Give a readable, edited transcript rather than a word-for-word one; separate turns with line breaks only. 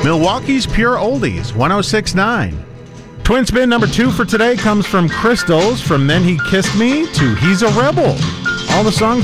Milwaukee's Pure Oldies, 106.9. Twin spin number 2 for today comes from Crystals, from Then He Kissed Me to He's a Rebel. All the songs